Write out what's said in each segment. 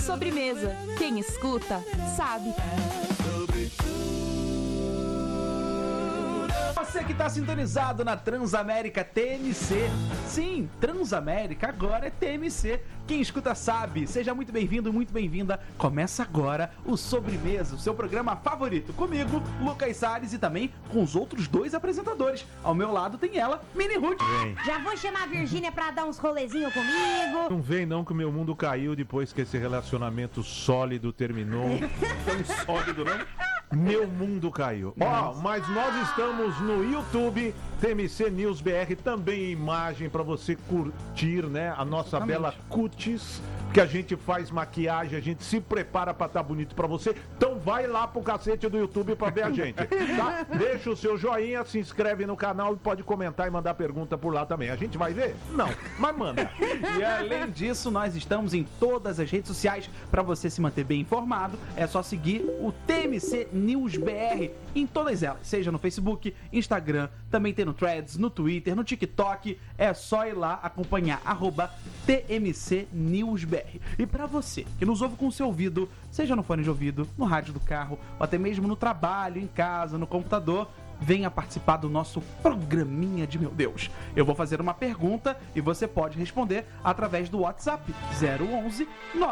Sobremesa. Quem escuta, sabe. Você que está sintonizado na Transamérica TMC. Sim, Transamérica agora é TMC. Quem escuta sabe. Seja muito bem-vindo, muito bem-vinda. Começa agora o Sobremesa, o seu programa favorito. Comigo, Lucas Salles, e também com os outros dois apresentadores. Ao meu lado tem ela, Mini Ruth. Já vou chamar a Virgínia pra dar uns rolezinhos comigo. Não vem não que o meu mundo caiu depois que esse relacionamento sólido terminou. Tão sólido, não? Meu mundo caiu. Ó, mas nós estamos no YouTube, TMC News BR, também em imagem para você curtir, né? A nossa Exatamente. bela cutis, que a gente faz maquiagem, a gente se prepara para estar bonito para você. Então vai lá pro cacete do YouTube para ver a gente, tá? Deixa o seu joinha, se inscreve no canal e pode comentar e mandar pergunta por lá também. A gente vai ver? Não, mas manda. E além disso, nós estamos em todas as redes sociais. Para você se manter bem informado, é só seguir o TMC News BR em todas elas, seja no Facebook, Instagram, também tem no Threads, no Twitter, no TikTok. É só ir lá acompanhar @TMC News BR. E para você que nos ouve com o seu ouvido, seja no fone de ouvido, no rádio do carro, ou até mesmo no trabalho, em casa, no computador, venha participar do nosso programinha de meu Deus. Eu vou fazer uma pergunta e você pode responder através do WhatsApp 011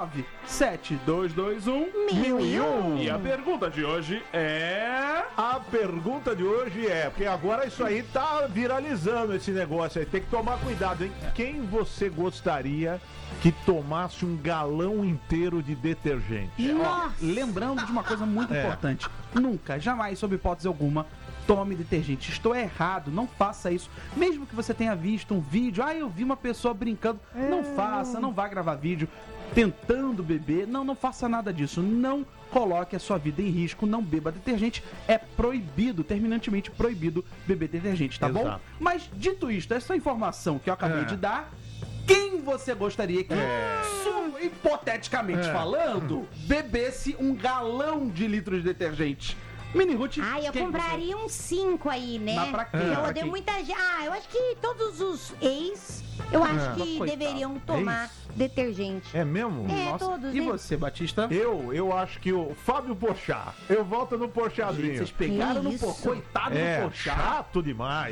97221 1001. E a pergunta de hoje é... A pergunta de hoje é, porque agora isso aí tá viralizando esse negócio aí, tem que tomar cuidado, hein? Quem você gostaria que tomasse um galão inteiro de detergente? Ó, lembrando de uma coisa muito importante. Nunca, jamais, sob hipótese alguma, tome detergente. Estou errado, não faça isso. Mesmo que você tenha visto um vídeo, eu vi uma pessoa brincando, não faça, não vá gravar vídeo tentando beber, não faça nada disso. Não coloque a sua vida em risco, não beba detergente. É proibido, terminantemente proibido beber detergente, tá bom? Mas dito isto, essa informação que eu acabei de dar, quem você gostaria que, hipoteticamente falando, bebesse um galão de litros de detergente? Mini Ruth, Eu compraria uns 5 aí, né? Mas pra quê? Eu Pra odeio quê? muita gente. Eu acho que todos os ex, eu acho que Coitado. deveriam tomar Ex? detergente. É mesmo? Todos, E né? você, Batista? Eu acho que o Fábio Porchat. Eu volto no Porchatzinho. Vocês pegaram Que no isso? coitado do Porchat. chato demais.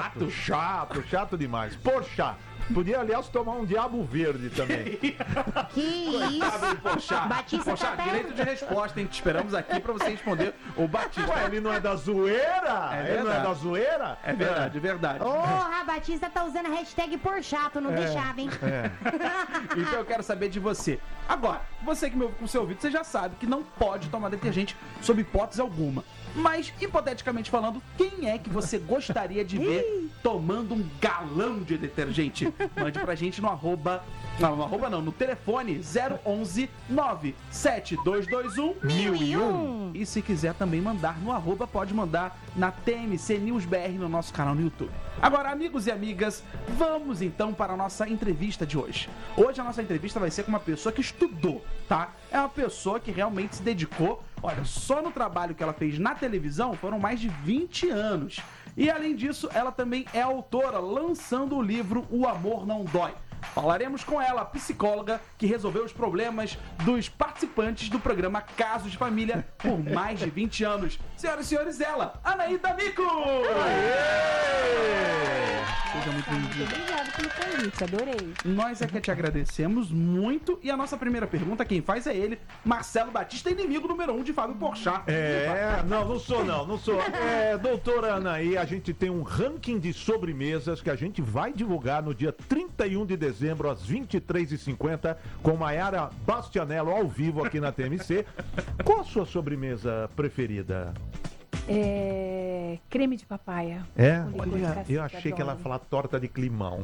Chato demais. Porchat. Podia, aliás, tomar um diabo verde também. Que isso? Porchat. Batista Porchat, tá direito de resposta, hein? Te esperamos aqui pra você responder o Batista. Ué, ele não é da zoeira? É Ele não é verdade. da zoeira? É verdade, é verdade. Porra, a Batista tá usando a hashtag Porchato, não deixava, hein? Então eu quero saber de você. Agora, você que me ouve com o seu ouvido, você já sabe que não pode tomar detergente sob hipótese alguma. Mas, hipoteticamente falando, quem é que você gostaria de ver tomando um galão de detergente? Mande pra gente no arroba... Não, no arroba não, no telefone 011 97221 1001. E se quiser também mandar no arroba, pode mandar na TMC News BR no nosso canal no YouTube. Agora, amigos e amigas, vamos então para a nossa entrevista de hoje. Hoje a nossa entrevista vai ser com uma pessoa que estudou, tá? É uma pessoa que realmente se dedicou. Olha, só no trabalho que ela fez na televisão foram mais de 20 anos. E além disso, ela também é autora, lançando o livro O Amor Não Dói. Falaremos com ela, a psicóloga que resolveu os problemas dos participantes do programa Casos de Família por mais de 20 anos. Senhoras e senhores, ela, Anaíta Mico! Seja muito bem-vinda. Obrigada pelo convite, adorei. Nós é que te agradecemos muito. E a nossa primeira pergunta, quem faz é ele, Marcelo Batista, inimigo número 1 de Fábio Porchat. Não sou. Doutora Anaí, a gente tem um ranking de sobremesas que a gente vai divulgar no dia 31 de dezembro, às 23h50, com Maiara Bastianello ao vivo aqui na TMC. Qual a sua sobremesa preferida? Creme de papaya. É? Com licor de Olha, cacique, eu achei que ela ia adoro. falar torta de climão.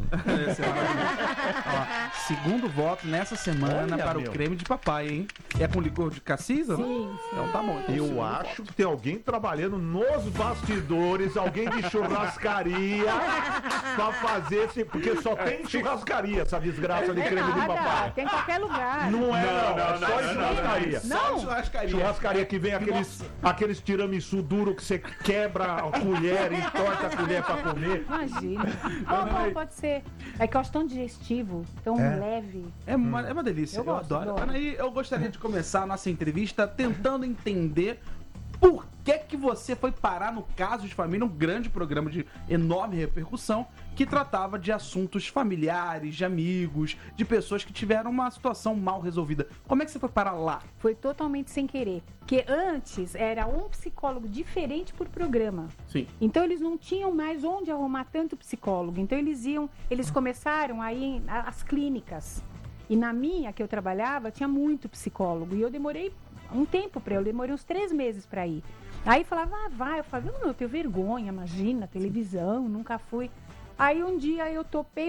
Ó, segundo voto nessa semana Olha, para meu. o creme de papai, hein? É com licor de cassis? Sim. Então tá bom. Então, Eu segundo acho voto. que tem alguém trabalhando nos bastidores, alguém de churrascaria, pra fazer esse. Porque só tem churrascaria essa desgraça de creme de papai. Tem em qualquer lugar. Não é, é só em churrascaria. Só churrascaria. Churrascaria que vem aqueles tiramisu duro que você quebra a colher, entorta a colher pra comer. Imagina. Anaí. Pode ser. É que eu acho tão digestivo, tão leve. É uma delícia, Eu eu gosto, adoro. adoro. Anaí, eu gostaria de começar a nossa entrevista tentando entender por que você foi parar no Casos de Família, um grande programa de enorme repercussão, que tratava de assuntos familiares, de amigos, de pessoas que tiveram uma situação mal resolvida. Como é que você foi parar lá? Foi totalmente sem querer. Porque antes era um psicólogo diferente por programa. Sim. Então eles não tinham mais onde arrumar tanto psicólogo. Então eles começaram aí as clínicas. E na minha, que eu trabalhava, tinha muito psicólogo. E eu demorei um tempo eu demorei uns 3 meses para ir. Aí falava, vai. Eu falava, não, eu tenho vergonha, imagina, televisão, nunca fui. Aí um dia eu topei,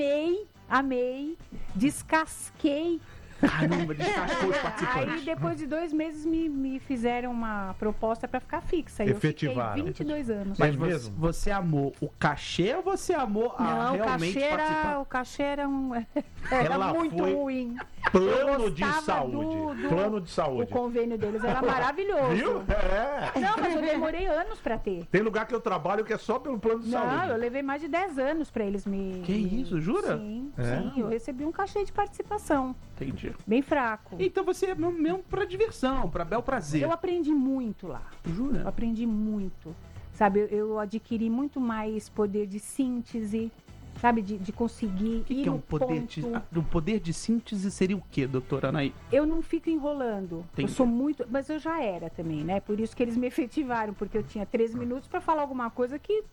amei, descasquei. Caramba, descascou os participantes. Aí depois de 2 meses me fizeram uma proposta para ficar fixa. E eu fiquei Efetivaram. 22 anos. Mas mesmo? você amou o cachê ou você amou a Não, realmente participar? o cachê era Ela muito foi ruim. Plano Eu de gostava saúde. Plano de O saúde. convênio deles era maravilhoso. Viu? É. Não, mas eu demorei anos para ter. Tem lugar que eu trabalho que é só pelo plano de Não, saúde. eu levei mais de 10 anos para eles me... Que isso, jura? Sim, É? sim, eu recebi um cachê de participação, Entendi. bem fraco. Então você é mesmo pra diversão, pra bel prazer. Eu aprendi muito lá. Eu Jura? aprendi muito. Sabe, eu adquiri muito mais poder de síntese, sabe, de conseguir O que ir é no um poder ponto. o poder de síntese seria o quê, doutora Anaí? Eu não fico enrolando. Entendi. Eu sou muito... Mas eu já era também, né? Por isso que eles me efetivaram, porque eu tinha 3 minutos para falar alguma coisa que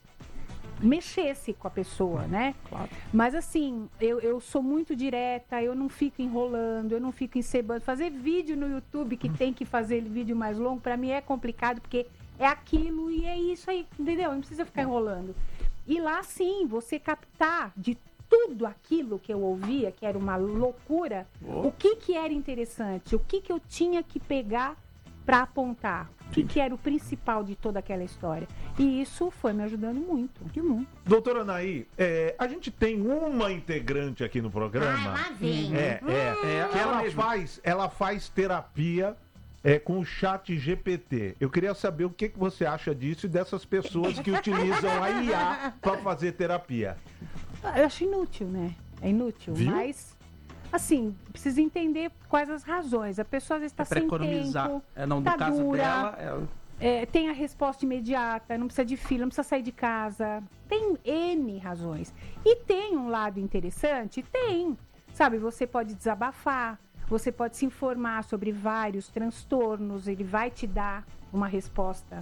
mexesse com a pessoa, né? Claro. Mas assim, eu sou muito direta, eu não fico enrolando, eu não fico encebando. Fazer vídeo no YouTube, que tem que fazer vídeo mais longo, para mim é complicado, porque é aquilo e é isso aí, entendeu? Não precisa ficar enrolando. E lá sim, você captar de tudo aquilo que eu ouvia, que era uma loucura, o que era interessante, o que eu tinha que pegar para apontar, o que era o principal de toda aquela história. E isso foi me ajudando muito, muito. Doutora Anaí, a gente tem uma integrante aqui no programa. Lá vem. Que ela faz terapia com o chat GPT. Eu queria saber o que você acha disso e dessas pessoas que utilizam a IA para fazer terapia. Eu acho inútil, né? É inútil, Viu? mas assim, precisa entender quais as razões. A pessoa às vezes está Pra sem economizar. tempo, No tá caso dura, dela, tem a resposta imediata, não precisa de fila, não precisa sair de casa. Tem N razões. E tem um lado interessante? Tem. Sabe, você pode desabafar, você pode se informar sobre vários transtornos, ele vai te dar uma resposta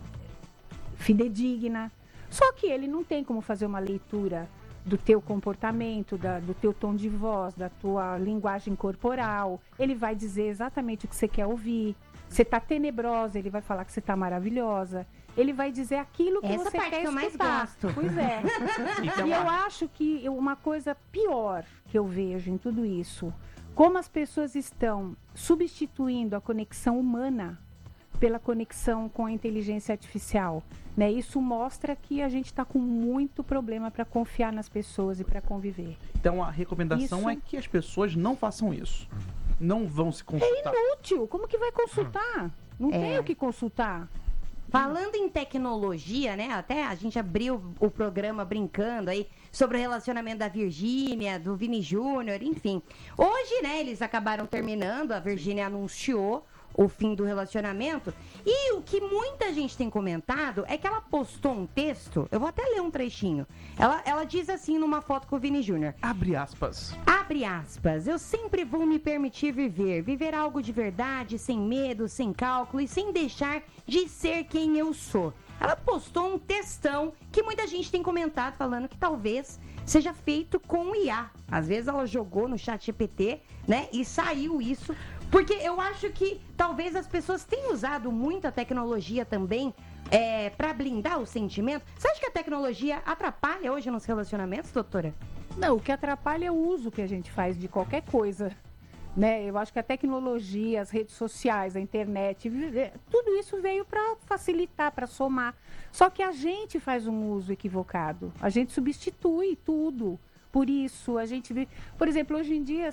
fidedigna. Só que ele não tem como fazer uma leitura do teu comportamento, do teu tom de voz, da tua linguagem corporal. Ele vai dizer exatamente o que você quer ouvir. Você está tenebrosa, ele vai falar que você está maravilhosa. Ele vai dizer aquilo que Essa você parte quer que eu mais escutar. gosto. Pois é. Então, E eu acho que uma coisa pior que eu vejo em tudo isso, como as pessoas estão substituindo a conexão humana pela conexão com a inteligência artificial, né? Isso mostra que a gente está com muito problema para confiar nas pessoas e para conviver. então a recomendação Isso. é que as pessoas não façam isso. Não vão se consultar. Inútil! Como que vai consultar? Não tem o que consultar. Falando em tecnologia, né? Até a gente abriu o programa brincando aí sobre o relacionamento da Virgínia, do Vini Júnior, enfim. Hoje, né, eles acabaram terminando, a Virgínia anunciou o fim do relacionamento. E o que muita gente tem comentado é que ela postou um texto, eu vou até ler um trechinho. Ela diz assim numa foto com o Vini Júnior. Abre aspas. Abre aspas, eu sempre vou me permitir viver algo de verdade, sem medo, sem cálculo e sem deixar de ser quem eu sou. Ela postou um textão que muita gente tem comentado falando que talvez seja feito com o IA. Às vezes ela jogou no chat GPT, né, e saiu isso. Porque eu acho que talvez as pessoas tenham usado muito a tecnologia também para blindar o sentimento. Você acha que a tecnologia atrapalha hoje nos relacionamentos, doutora? Não, o que atrapalha é o uso que a gente faz de qualquer coisa, né? Eu acho que a tecnologia, as redes sociais, a internet, tudo isso veio para facilitar, para somar. Só que a gente faz um uso equivocado. A gente substitui tudo. Por isso, a gente vê... Por exemplo, hoje em dia,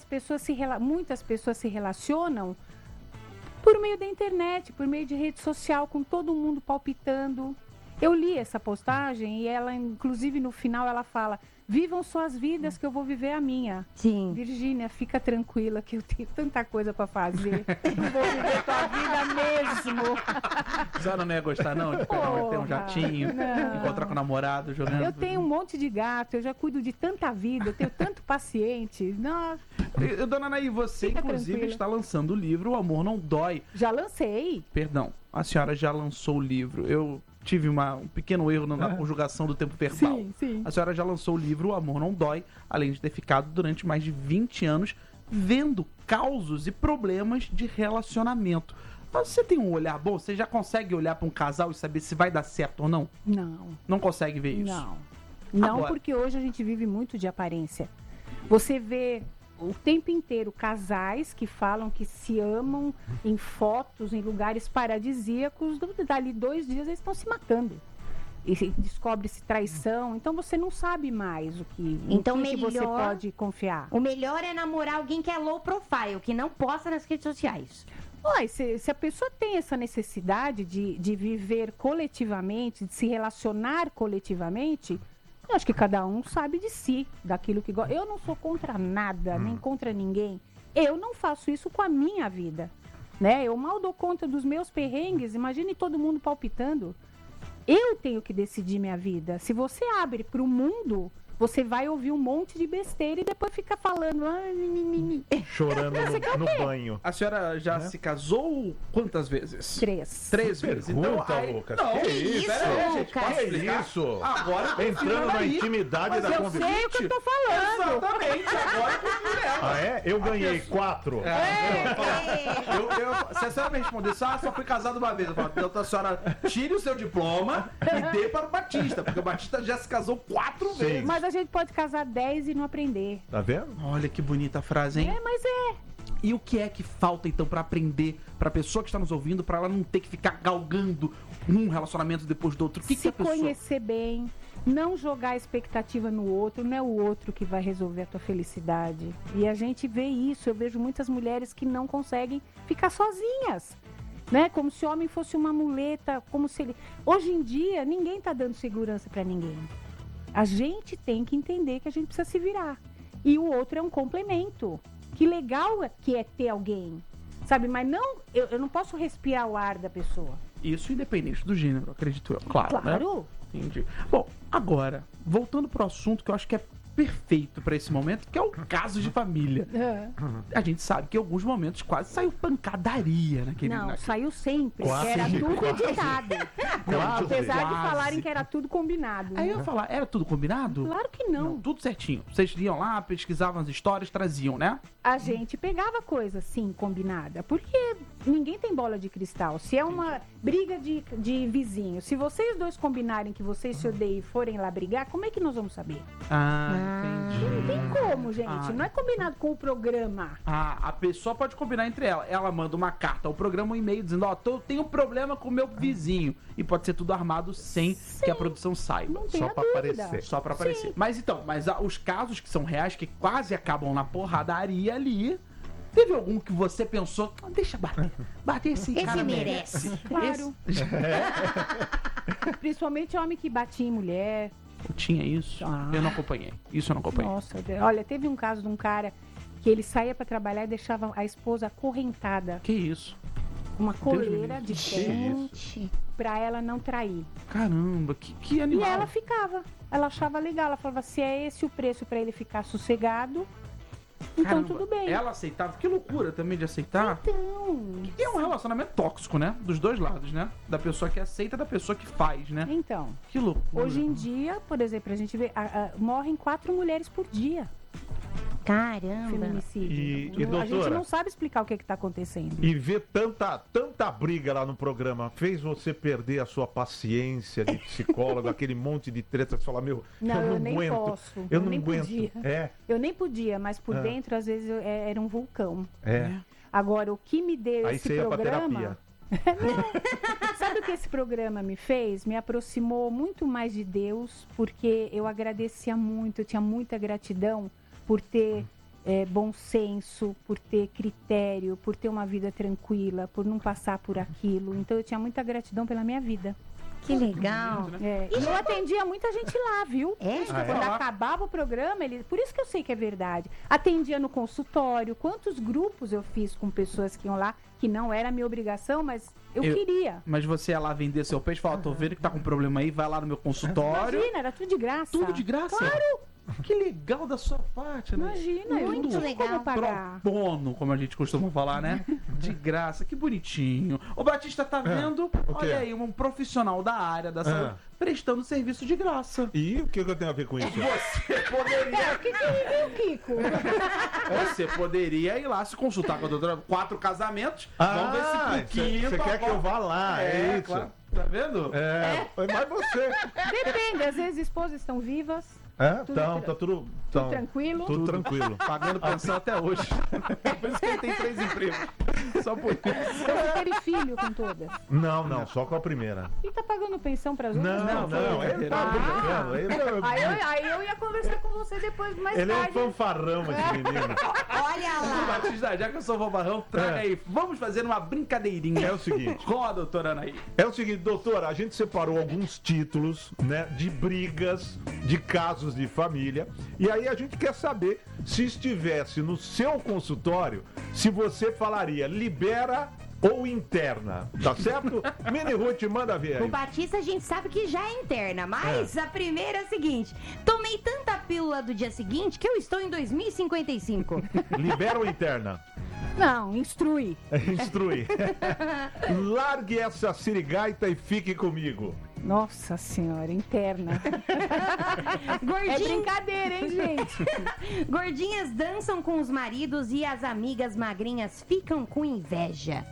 muitas pessoas se relacionam por meio da internet, por meio de rede social, com todo mundo palpitando. Eu li essa postagem e ela, inclusive, no final, ela fala: vivam suas vidas que eu vou viver a minha. Sim. Virgínia, fica tranquila que eu tenho tanta coisa pra fazer. Eu vou viver tua vida mesmo. A senhora não ia gostar, não, de pegar ter um jatinho, não. encontrar com o namorado, jogando... Eu tenho um monte de gato, eu já cuido de tanta vida, eu tenho tanto paciente. Nossa, Dona Anaí, você, Fica inclusive, tranquila. está lançando o livro O Amor Não Dói. já lancei. Perdão, a senhora já lançou o livro. Eu tive um pequeno erro na conjugação do tempo verbal. Sim. A senhora já lançou o livro O Amor Não Dói, além de ter ficado durante mais de 20 anos vendo causos e problemas de relacionamento. Mas você tem um olhar bom? Você já consegue olhar para um casal e saber se vai dar certo ou não? Não. Não consegue ver isso? Não, Agora- porque hoje a gente vive muito de aparência. Você vê o tempo inteiro casais que falam que se amam em fotos, em lugares paradisíacos, dali 2 dias eles estão se matando. E descobre-se traição, então você não sabe mais o que, Então, em que você melhor- pode confiar. O melhor é namorar alguém que é low profile, que não posta nas redes sociais. Ué, se a pessoa tem essa necessidade de viver coletivamente, de se relacionar coletivamente, eu acho que cada um sabe de si, daquilo que gosta. Eu não sou contra nada, nem contra ninguém. Eu não faço isso com a minha vida, né? Eu mal dou conta dos meus perrengues, imagine todo mundo palpitando. Eu tenho que decidir minha vida. Se você abre para o mundo, você vai ouvir um monte de besteira e depois fica falando... "Ai, mimimi". Chorando no banho. A senhora já se casou quantas vezes? 3. 3 vezes. Pergunta, aí- Lucas. Não, Que isso, pera aí, gente, Lucas? posso Que explicar? isso? Agora eu tô Entrando na aí. intimidade Mas da eu conversa. sei o que eu tô falando. Exatamente, agora eu confio nela. Ah, é? Eu ganhei 4. Se a senhora me respondesse, só fui casado uma vez, eu falo, então a senhora tire o seu diploma e dê para o Batista, porque o Batista já se casou 4 vezes. Mas a gente pode casar 10 e não aprender. Tá vendo? Olha que bonita a frase, hein? Mas é. E o que é que falta, então, pra aprender, pra pessoa que está nos ouvindo, pra ela não ter que ficar galgando um relacionamento depois do outro? O que Se a pessoa... conhecer bem, não jogar expectativa no outro, não é o outro que vai resolver a tua felicidade. E a gente vê isso, eu vejo muitas mulheres que não conseguem ficar sozinhas. Né? Como se o homem fosse uma muleta, como se ele... Hoje em dia, ninguém tá dando segurança pra ninguém. A gente tem que entender que a gente precisa se virar. E o outro é um complemento. Que legal que é ter alguém, sabe? Mas não, eu não posso respirar o ar da pessoa. Isso independente do gênero, acredito eu. Claro, né? Claro. Entendi. Bom, agora, voltando pro assunto que eu acho que é perfeito pra esse momento, que é o caso de família. A gente sabe que em alguns momentos quase saiu pancadaria naquele... Não, saiu sempre, Quase, que era tudo quase. editado. Quase. Apesar de Quase. falarem que era tudo combinado. Aí eu ia falar, era tudo combinado? Claro que não. Tudo certinho. Vocês iam lá, pesquisavam as histórias, traziam, né? A gente pegava coisa, sim, combinada. Porque ninguém tem bola de cristal. Se é uma briga de vizinhos, se vocês dois combinarem que vocês se odeiam e forem lá brigar, como é que nós vamos saber? Entendi. Não tem como, gente. Ah. Não é combinado com o programa. A pessoa pode combinar entre ela. Ela manda uma carta ao programa, um e-mail dizendo, ó, eu tenho um problema com o meu vizinho. E pode ser tudo armado sem que a produção saiba. Não tenha pra dúvida. aparecer. Só pra aparecer. Mas então, os casos que são reais, que quase acabam na porradaria ali, teve algum que você pensou, "Ah, deixa bater. Bater esse cara merece." Claro. Esse- Principalmente homem que batia em mulher. Tinha isso? Ah. Eu não acompanhei. Isso eu não acompanhei. Nossa, olha, teve um caso de um cara que ele saía pra trabalhar e deixava a esposa acorrentada Que isso? com uma me coleira livre. de ferro pra ela não trair. Caramba, que E animal. ela ficava. Ela achava legal. Ela falava, se é esse o preço pra ele ficar sossegado, então Caramba, tudo bem. Ela aceitava. Que loucura também de aceitar. Então, E é um relacionamento tóxico, né? Dos dois lados, né? Da pessoa que aceita e da pessoa que faz, né? então, Que loucura. hoje em dia, por exemplo, a gente vê, morrem 4 mulheres por dia. Caramba. Feminicídio. E, a gente doutora? não sabe explicar o que está acontecendo. E ver tanta briga lá no programa fez você perder a sua paciência de psicólogo, aquele monte de treta, você fala, meu, Não, eu eu não nem aguento. posso. Eu Eu não nem aguento. podia. É, Eu nem podia, mas por Ah. dentro, às vezes, era um vulcão. é. Agora, o que me deu Aí esse você ia pra programa... terapia. Sabe o que esse programa me fez? Me aproximou muito mais de Deus, porque eu agradecia muito, eu tinha muita gratidão por ter bom senso, por ter critério, por ter uma vida tranquila, por não passar por aquilo. Então eu tinha muita gratidão pela minha vida. Que legal. E eu atendia muita gente lá, viu? É? Por isso que quando acabava o programa, por isso que eu sei que é verdade. Atendia no consultório. Quantos grupos eu fiz com pessoas que iam lá, que não era minha obrigação, mas eu queria. Mas você ia lá vender seu peixe e falar, tô vendo que tá com problema aí, vai lá no meu consultório. Imagina, era tudo de graça. Tudo de graça? Claro. Que legal da sua parte, né? Imagina, eu Muito não tinha legal. como pagar. Pro bono, como a gente costuma falar, né? De graça, que bonitinho. O Batista tá vendo, o quê? olha aí, um profissional da área da saúde prestando serviço de graça. E o que eu tenho a ver com isso? Você poderia. O que é Kiko? Você poderia ir lá se consultar com a doutora. 4 casamentos. Vamos ver se pro quinto. Você quer que eu vá lá? É isso. Claro. Tá vendo? Mas você. Depende, às vezes esposas estão vivas, Então, tá tudo tranquilo. Tudo tranquilo. Pagando pensão até hoje. Por isso que ele tem 3 empregos. Só por isso. Você teve filho com todas. Não, só com a primeira. E tá pagando pensão pras outras? Não, ele tá brincando. Aí eu ia conversar com você depois, mais Ele é um tarde. fanfarrão, esse menino. Olha lá. Batista, já que eu sou bobarrão, traga aí. Vamos fazer uma brincadeirinha. É o seguinte. Com a doutora Anaí. É o seguinte, doutora, a gente separou alguns títulos, né, de brigas, de casos de família, e aí a gente quer saber se estivesse no seu consultório, se você falaria libera ou interna, tá certo? Mini Ruth, manda ver O aí. Batista a gente sabe que já é interna, mas a primeira é a seguinte: tomei tanta pílula do dia seguinte que eu estou em 2055. Libera ou interna? Não, instrui. Instrui. Largue essa sirigaita e fique comigo. Nossa senhora, interna. É Gordinho... brincadeira, hein, gente? Gordinhas dançam com os maridos e as amigas magrinhas ficam com inveja.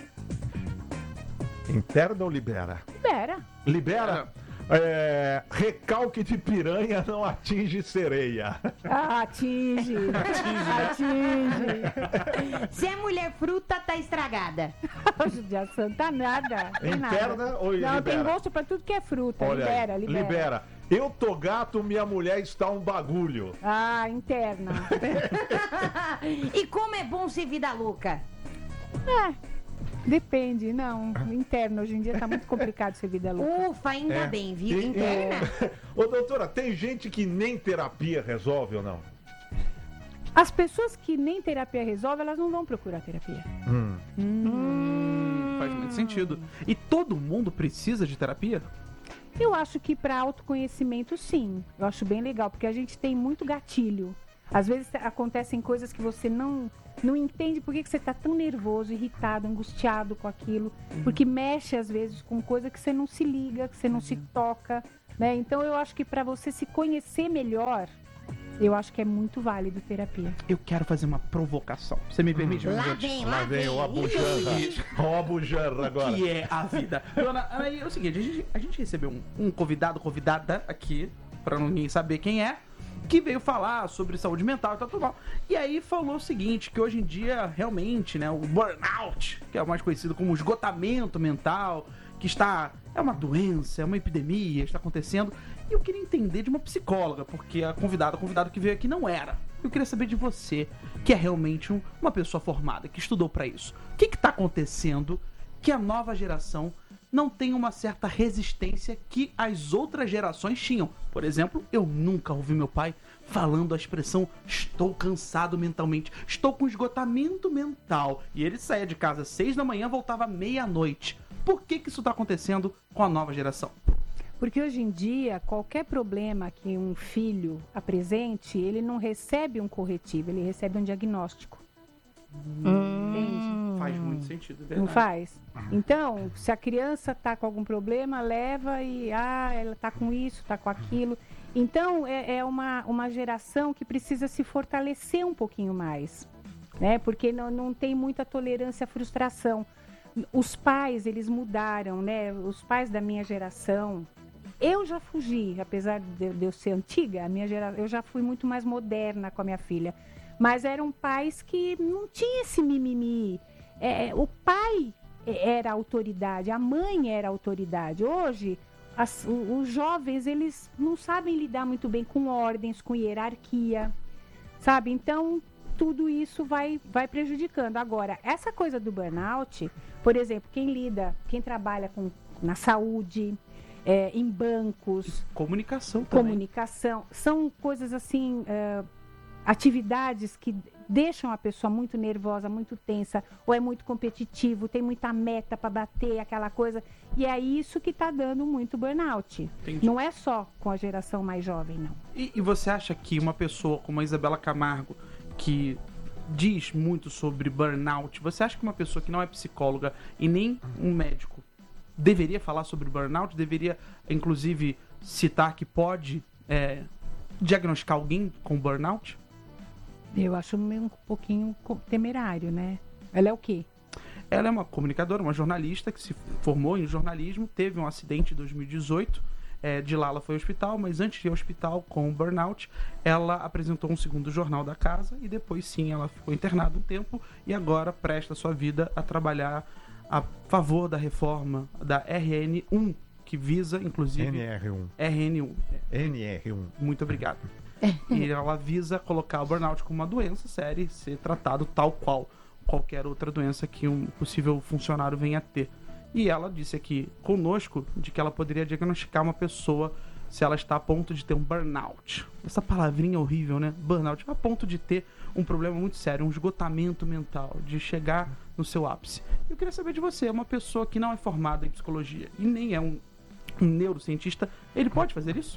Interna ou libera? Libera. Libera? Recalque de piranha não atinge sereia. Atinge. Se é mulher fruta, tá estragada. Judiação tá nada. Tem Interna nada. ou Não, libera? tem gosto pra tudo que é fruta. Olha libera, aí. libera. Eu tô gato, minha mulher está um bagulho. Ah, interna. E como é bom ser vida louca. Depende, não. Interna, hoje em dia tá muito complicado ser vida louca. Ufa, ainda bem, vida interna. Ô, doutora, tem gente que nem terapia resolve ou não? As pessoas que nem terapia resolve, elas não vão procurar terapia. Faz muito sentido. E todo mundo precisa de terapia? Eu acho que para autoconhecimento, sim. Eu acho bem legal, porque a gente tem muito gatilho. Às vezes acontecem coisas que você não entende por que você tá tão nervoso, irritado, angustiado com aquilo. Porque mexe, às vezes, com coisa que você não se liga, que você não se toca, né? Então, eu acho que para você se conhecer melhor, eu acho que é muito válido terapia. Eu quero fazer uma provocação. Você me permite? Lá Júlio? vem, Lá vem o Abujanra. O Abujanra agora. Que é a vida. Dona Anaí, é o seguinte, a gente recebeu um convidada aqui, pra ninguém saber quem é, que veio falar sobre saúde mental e tal, tudo mal. E aí falou o seguinte, que hoje em dia, realmente, né, o burnout, que é o mais conhecido como esgotamento mental, que é uma doença, é uma epidemia, está acontecendo. E eu queria entender de uma psicóloga, porque a convidado que veio aqui não era. Eu queria saber de você, que é realmente uma pessoa formada, que estudou para isso. O que está acontecendo que a nova geração não tem uma certa resistência que as outras gerações tinham? Por exemplo, eu nunca ouvi meu pai falando a expressão estou cansado mentalmente, estou com esgotamento mental. E ele saía de casa às 6 da manhã, voltava à meia-noite. Por que isso está acontecendo com a nova geração? Porque hoje em dia, qualquer problema que um filho apresente, ele não recebe um corretivo, ele recebe um diagnóstico. Entende? Faz muito sentido, verdade. Não faz? Então, se a criança está com algum problema, leva e ela está com isso, está com aquilo. Então, é uma geração que precisa se fortalecer um pouquinho mais, né? Porque não tem muita tolerância à frustração. Os pais, eles mudaram, né? Os pais da minha geração, eu já fugi, apesar de eu ser antiga, eu já fui muito mais moderna com a minha filha. Mas eram pais que não tinham esse mimimi. O pai era a autoridade, a mãe era a autoridade. Hoje, os jovens, eles não sabem lidar muito bem com ordens, com hierarquia, sabe? Então, tudo isso vai prejudicando. Agora, essa coisa do burnout, por exemplo, quem trabalha com na saúde, em bancos. Comunicação também. Comunicação. São coisas assim, atividades que deixam a pessoa muito nervosa, muito tensa, ou é muito competitivo, tem muita meta para bater, aquela coisa. E é isso que está dando muito burnout. Entendi. Não é só com a geração mais jovem, não. E você acha que uma pessoa como a Isabela Camargo, que diz muito sobre burnout, você acha que uma pessoa que não é psicóloga e nem um médico deveria falar sobre burnout? Deveria, inclusive, citar que pode diagnosticar alguém com burnout? Eu acho meio um pouquinho temerário, né? Ela é o quê? Ela é uma comunicadora, uma jornalista que se formou em jornalismo, teve um acidente em 2018, de lá ela foi ao hospital, mas antes de ir ao hospital com burnout, ela apresentou um segundo jornal da casa e depois sim ela ficou internada um tempo e agora presta sua vida a trabalhar a favor da reforma da RN1, que visa, inclusive... NR1. RN1. NR1. Muito obrigado. E ela visa colocar o burnout como uma doença séria e ser tratado tal qual qualquer outra doença que um possível funcionário venha a ter. E ela disse aqui conosco de que ela poderia diagnosticar uma pessoa se ela está a ponto de ter um burnout. Essa palavrinha horrível, né? Burnout. A ponto de ter um problema muito sério, um esgotamento mental, de chegar no seu ápice. Eu queria saber de você, uma pessoa que não é formada em psicologia e nem é um neurocientista, ele pode fazer isso?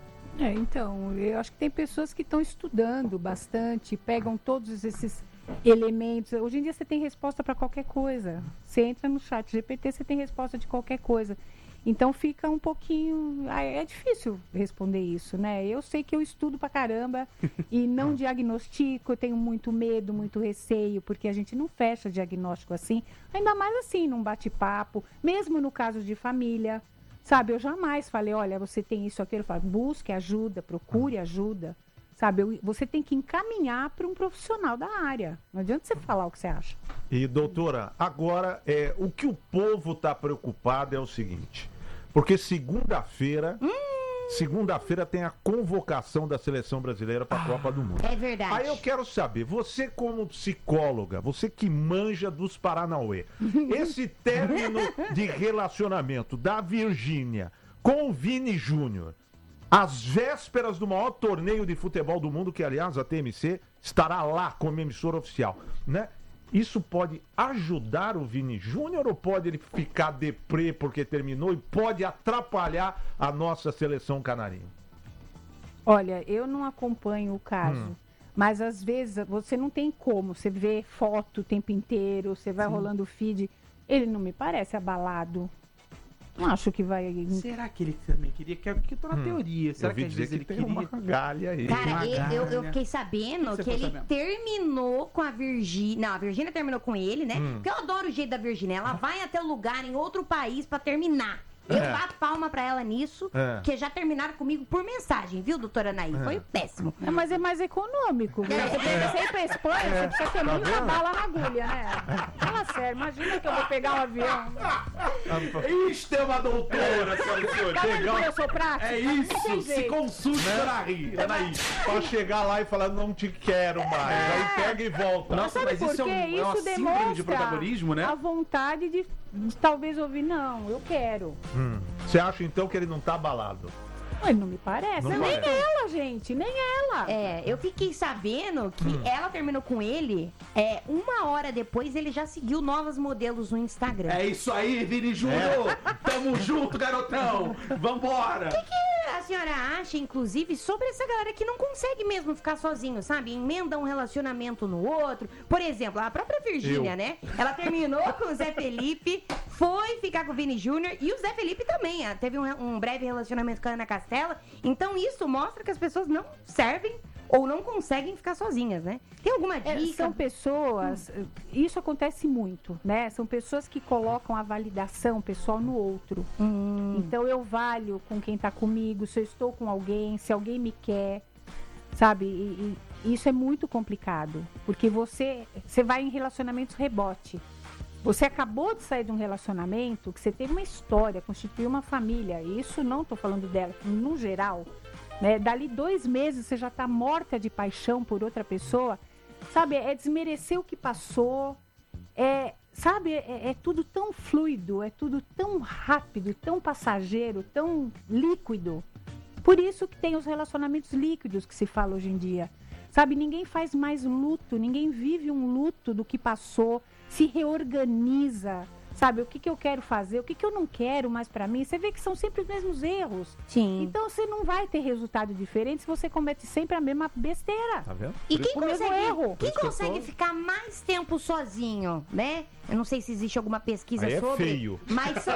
Então, eu acho que tem pessoas que estão estudando bastante, pegam todos esses elementos. Hoje em dia você tem resposta para qualquer coisa. Você entra no chat GPT, você tem resposta de qualquer coisa. Então fica um pouquinho... É difícil responder isso, né? Eu sei que eu estudo pra caramba e não diagnostico, eu tenho muito medo, muito receio, porque a gente não fecha diagnóstico assim, ainda mais assim, num bate-papo, mesmo no caso de família. Sabe, eu jamais falei, olha, você tem isso, aquilo. Eu falo, busque ajuda, procure ajuda. Sabe, você tem que encaminhar para um profissional da área. Não adianta você falar o que você acha. E, doutora, agora, o que o povo está preocupado é o seguinte. Porque segunda-feira tem a convocação da seleção brasileira para a Copa do Mundo. É verdade. Aí eu quero saber, você como psicóloga, você que manja dos Paranauê, esse término de relacionamento da Virgínia com o Vini Júnior, às vésperas do maior torneio de futebol do mundo, que aliás a TMC estará lá como emissora oficial, né? Isso pode ajudar o Vini Júnior ou pode ele ficar deprê porque terminou e pode atrapalhar a nossa seleção canarinho? Olha, eu não acompanho o caso, mas às vezes você não tem como. Você vê foto o tempo inteiro, você vai rolando o feed. Ele não me parece abalado. Não acho que vai... Será que ele também queria? Que eu tô na teoria. Será eu vi que às dizer vezes ele tem queria? uma galha aí. Cara, Uma eu galha. fiquei sabendo Você que ficou ele sabendo? terminou com a Virgínia. Não, a Virgínia terminou com ele, né? Porque eu adoro o jeito da Virgínia. Ela vai até o lugar em outro país pra terminar. Eu bato palma pra ela nisso, porque já terminaram comigo por mensagem, viu, doutora Anaí? Foi péssimo. Mas é mais econômico. Você precisa ir pra Espanha, você precisa ter muita bala na agulha, né? Fala sério, imagina que eu vou pegar um avião. Isto é uma doutora, senhora e senhores. Tá vendo que eu sou prática? É Não tem isso, se jeito. consulte, Anaí. Pra chegar lá e falar, não te quero mais. Aí pega e volta. Nossa, Sabe mas por isso é, quê? é uma Isso síndrome de demonstra protagonismo, né? a vontade de talvez ouvir, não, eu quero. Você acha então que ele não tá abalado? Mas não me parece. Não Nem parece. ela, gente, nem ela. Eu fiquei sabendo que ela terminou com ele, 1 hora depois ele já seguiu novos modelos no Instagram. É isso aí, Vini Júnior. Tamo junto, garotão. Vambora. O que a senhora acha, inclusive, sobre essa galera que não consegue mesmo ficar sozinho, sabe? Emenda um relacionamento no outro. Por exemplo, a própria Virgínia, né? Ela terminou com o Zé Felipe, foi ficar com o Vini Júnior e o Zé Felipe também. Teve um breve relacionamento com a Ana Castela. Então isso mostra que as pessoas não servem ou não conseguem ficar sozinhas, né? Tem alguma dica? São pessoas, isso acontece muito, né? São pessoas que colocam a validação pessoal no outro. Então eu valho com quem tá comigo, se eu estou com alguém, se alguém me quer, sabe? E isso é muito complicado, porque você vai em relacionamentos rebote. Você acabou de sair de um relacionamento que você teve uma história, constituiu uma família. Isso não estou falando dela, no geral. Né? Dali 2 meses você já está morta de paixão por outra pessoa. Sabe, é desmerecer o que passou. sabe, é tudo tão fluido, é tudo tão rápido, tão passageiro, tão líquido. Por isso que tem os relacionamentos líquidos que se fala hoje em dia. Sabe, ninguém faz mais luto, ninguém vive um luto do que passou, se reorganiza. Sabe, o que eu quero fazer, o que eu não quero mais pra mim. Você vê que são sempre os mesmos erros. Sim. Então você não vai ter resultado diferente se você comete sempre a mesma besteira. Tá vendo? E quem O mesmo erro. consegue ficar mais tempo sozinho, né? Eu não sei se existe alguma pesquisa Aí é sobre. feio. Mas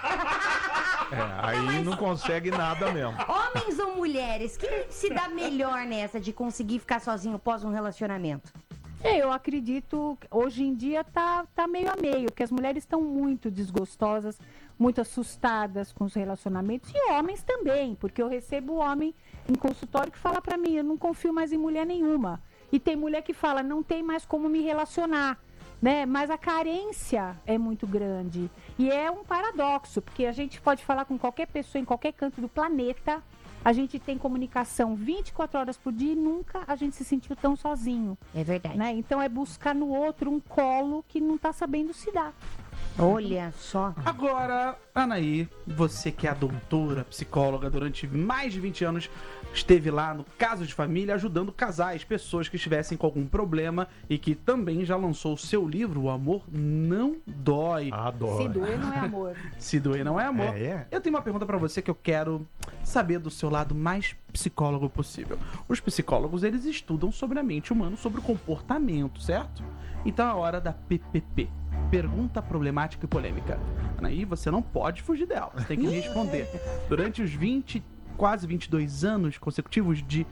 Aí não consegue nada mesmo. homens ou mulheres, quem se dá melhor nessa de conseguir ficar sozinho após um relacionamento? Eu acredito, hoje em dia tá meio a meio, porque as mulheres estão muito desgostosas, muito assustadas com os relacionamentos, e homens também, porque eu recebo homem em consultório que fala pra mim, eu não confio mais em mulher nenhuma. E tem mulher que fala, não tem mais como me relacionar, né? Mas a carência é muito grande. E é um paradoxo, porque a gente pode falar com qualquer pessoa em qualquer canto do planeta, a gente tem comunicação 24 horas por dia e nunca a gente se sentiu tão sozinho. É verdade. Né? Então é buscar no outro um colo que não tá sabendo se dar. Olha só. Agora, Anaí, você que é a doutora, psicóloga, durante mais de 20 anos, esteve lá no Caso de Família ajudando casais, pessoas que estivessem com algum problema e que também já lançou o seu livro, O Amor Não Dói. Adoro. Se doer não é amor. Se doer não é amor. É. Eu tenho uma pergunta pra você que eu quero saber do seu lado mais psicólogo possível. Os psicólogos, eles estudam sobre a mente humana, sobre o comportamento, certo? Então é a hora da PPP. Pergunta problemática e polêmica. Anaí, você não pode fugir dela. Você tem que responder. Durante os quase 22 anos consecutivos de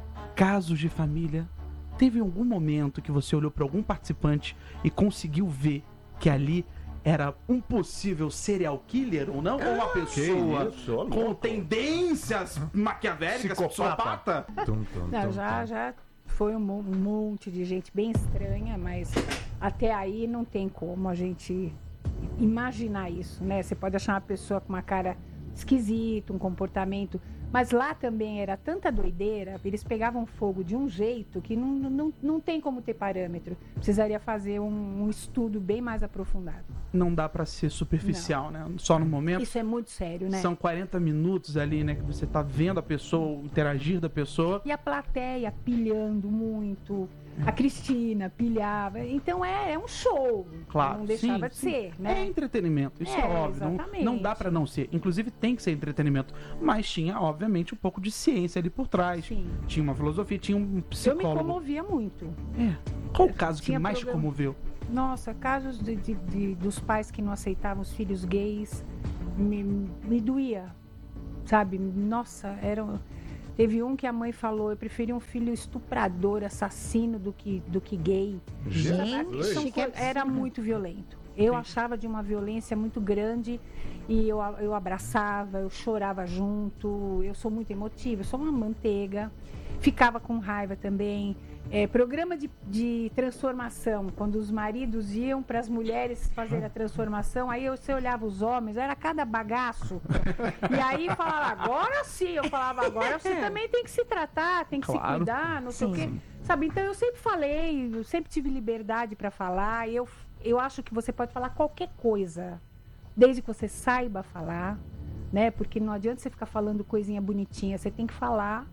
Casos de Família, teve algum momento que você olhou para algum participante e conseguiu ver que ali era um possível serial killer ou não? Ou uma pessoa isso, ô, com louco. tendências maquiavélicas, psicopata? Não, já foi um monte de gente bem estranha, mas até aí não tem como a gente imaginar isso, né? Você pode achar uma pessoa com uma cara esquisita, um comportamento, mas lá também era tanta doideira, eles pegavam fogo de um jeito que não tem como ter parâmetro. Precisaria fazer um estudo bem mais aprofundado. Não dá pra ser superficial, né? Só no momento. Isso é muito sério, né? São 40 minutos ali, né? Que você tá vendo a pessoa, o interagir da pessoa. E a plateia pilhando muito. A Cristina pilhava. Então é um show. Claro, Não deixava de sim. ser, É né? entretenimento, isso é óbvio. Exatamente. Não dá pra não ser. Inclusive tem que ser entretenimento. Mas tinha, obviamente, um pouco de ciência ali por trás. Sim. Tinha uma filosofia, tinha um Eu me psicólogo. comovia muito. É. Qual o caso que Tinha mais te programa- comoveu? Nossa, casos dos pais que não aceitavam os filhos gays me doía, sabe? Nossa, teve um que a mãe falou, eu preferia um filho estuprador, assassino do que gay. Então, era muito violento. Eu achava de uma violência muito grande e eu abraçava, eu chorava junto, eu sou muito emotiva, eu sou uma manteiga. Ficava com raiva também. Programa de transformação, quando os maridos iam para as mulheres fazer a transformação, aí você olhava os homens, era cada bagaço. E aí falava, agora sim, eu falava, agora você também tem que se tratar, tem que se Claro. cuidar, não sei o quê. Sabe, então eu sempre falei, eu sempre tive liberdade para falar, e eu acho que você pode falar qualquer coisa, desde que você saiba falar, né? Porque não adianta você ficar falando coisinha bonitinha, você tem que falar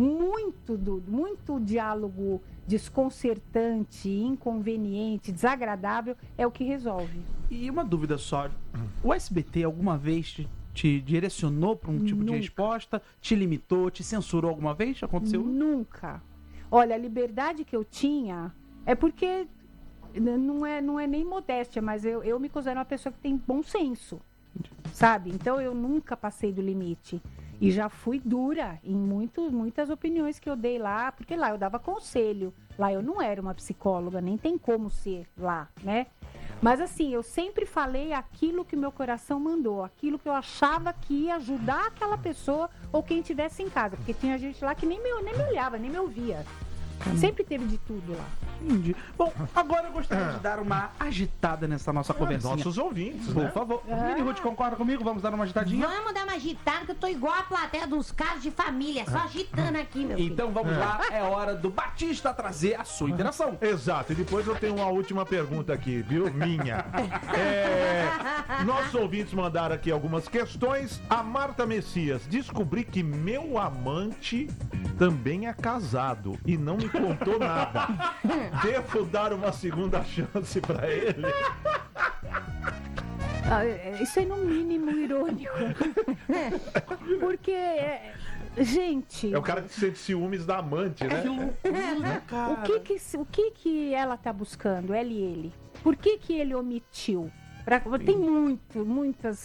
muito diálogo desconcertante, inconveniente, desagradável é o que resolve. E uma dúvida só. O SBT alguma vez te direcionou para um tipo de Nunca. resposta? Te limitou? Te censurou alguma vez? Aconteceu? Nunca. Olha, a liberdade que eu tinha é porque não é nem modéstia, mas eu me considero uma pessoa que tem bom senso, sabe? Então eu nunca passei do limite. E já fui dura em muitas opiniões que eu dei lá, porque lá eu dava conselho. Lá eu não era uma psicóloga, nem tem como ser lá, né? Mas assim, eu sempre falei aquilo que meu coração mandou, aquilo que eu achava que ia ajudar aquela pessoa ou quem estivesse em casa. Porque tinha gente lá que nem me olhava, nem me ouvia. Sempre teve de tudo lá. Entendi. Bom, agora eu gostaria de dar uma agitada nessa nossa conversinha. Nossos ouvintes, Por né? favor. Mini Ruth, concorda comigo? Vamos dar uma agitadinha? Vamos dar uma agitada, que eu tô igual a plateia dos casos de família, só agitando aqui, meu filho. Então vamos lá, é hora do Batista trazer a sua interação. Exato, e depois eu tenho uma última pergunta aqui, viu? Minha. Nossos ouvintes mandaram aqui algumas questões. A Marta Messias, descobri que meu amante também é casado e não me contou nada. Devo dar uma segunda chance pra ele? Isso é no mínimo irônico. Porque, gente... É o cara que sente ciúmes da amante, né? Que loucura, cara. O que ela tá buscando, ela e ele? Por que ele omitiu? Tem muitas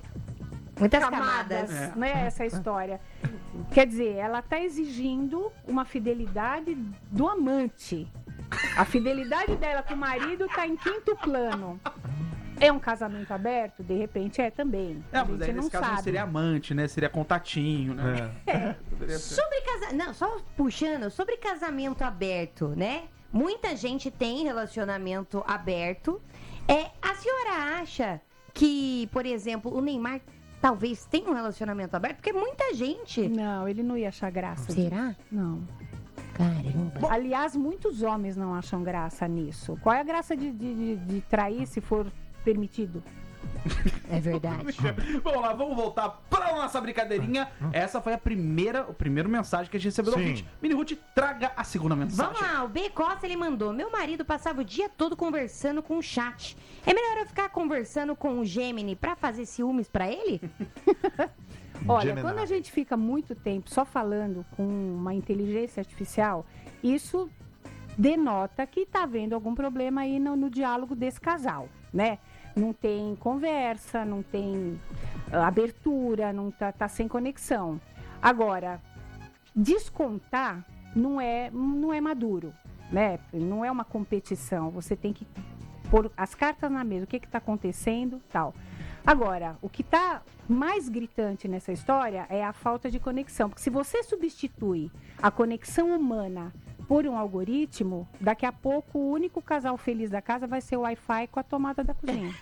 camadas. né, essa história. Quer dizer, ela tá exigindo uma fidelidade do amante. A fidelidade dela com o marido tá em quinto plano. É um casamento aberto? De repente é também. É, A mas gente aí não nesse caso não sabe. seria amante, né? Seria contatinho, né? Poderia ser. Sobre casamento. Não, só puxando, sobre casamento aberto, né? Muita gente tem relacionamento aberto. A senhora acha que, por exemplo, o Neymar talvez tenha um relacionamento aberto? Porque muita gente. Não, ele não ia achar graça. Será? Não. Caramba. Aliás, muitos homens não acham graça nisso. Qual é a graça de trair se for permitido? É verdade. Vamos lá, vamos voltar para nossa brincadeirinha. Essa foi a primeira mensagem que a gente recebeu do Sim. ouvinte. Mini Ruth, traga a segunda mensagem. Vamos lá, o B. Costa, ele mandou: meu marido passava o dia todo conversando com o chat. É melhor eu ficar conversando com o Gemini pra fazer ciúmes pra ele? Olha, Gemini. quando a gente fica muito tempo só falando com uma inteligência artificial, isso denota que tá havendo algum problema aí no diálogo desse casal, né? Não tem conversa, não tem abertura, não tá sem conexão. Agora, descontar não é maduro, né? Não é uma competição. Você tem que pôr as cartas na mesa, o que está acontecendo, tal. Agora, o que está mais gritante nessa história é a falta de conexão. Porque se você substitui a conexão humana por um algoritmo, daqui a pouco o único casal feliz da casa vai ser o Wi-Fi com a tomada da cozinha.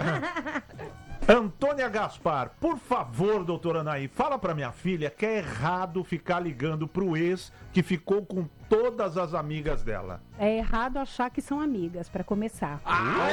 Antônia Gaspar, por favor, doutora Anaí, fala pra minha filha que é errado ficar ligando pro ex que ficou com todas as amigas dela. É errado achar que são amigas, para começar.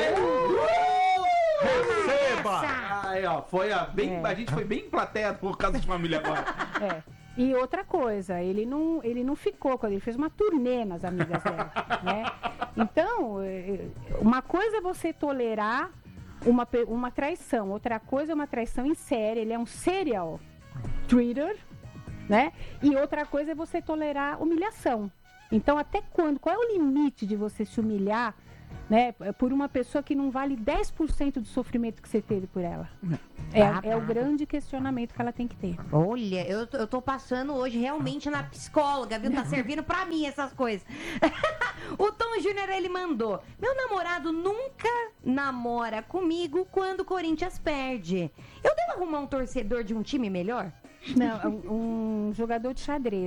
Receba! Aí, ó, a gente foi bem plateia por causa de família agora. É. E outra coisa, ele não ficou, ele fez uma turnê nas amigas dela, né? Então, uma coisa é você tolerar uma traição, outra coisa é uma traição em série, ele é um serial treater, né? E outra coisa é você tolerar humilhação. Então, até quando? Qual é o limite de você se humilhar, né, por uma pessoa que não vale 10% do sofrimento que você teve por ela? É o grande questionamento que ela tem que ter. Olha, eu tô passando hoje realmente na psicóloga, viu? Tá servindo pra mim essas coisas. O Tom Júnior, ele mandou: meu namorado nunca namora comigo quando o Corinthians perde. Eu devo arrumar um torcedor de um time melhor? Não, um jogador de xadrez.